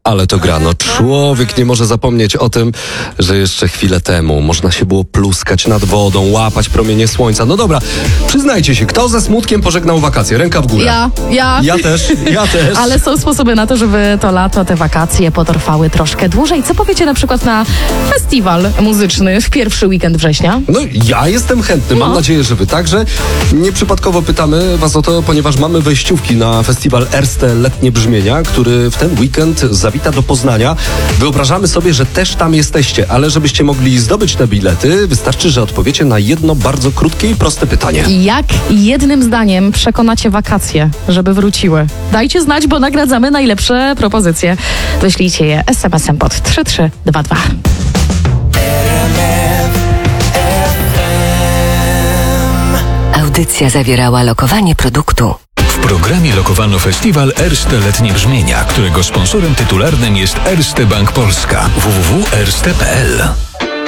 Ale to grano. Człowiek nie może zapomnieć o tym, że jeszcze chwilę temu można się było pluskać nad wodą, łapać promienie słońca. No dobra, przyznajcie się, kto ze smutkiem pożegnał wakacje? Ręka w górę. Ja. Ja też. Ale są sposoby na to, żeby to lato, te wakacje potrwały troszkę dłużej. Co powiecie na przykład na festiwal muzyczny w pierwszy weekend września? No ja jestem chętny, mam nadzieję, że wy także. Nieprzypadkowo pytamy was o to, ponieważ mamy wejściówki na festiwal Erste Letnie Brzmienia, który w ten weekend zawita do Poznania. Wyobrażamy sobie, że też tam jesteście, ale żebyście mogli zdobyć te bilety, wystarczy, że odpowiecie na jedno bardzo krótkie i proste pytanie. Jak jednym zdaniem przekonacie wakacje, żeby wróciły? Dajcie znać, bo nagradzamy najlepsze propozycje. Wyślijcie je SMS-em pod 3322. Audycja zawierała lokowanie produktu. W programie lokowano festiwal Erste Letnie Brzmienia, którego sponsorem tytularnym jest Erste Bank Polska. www.erste.pl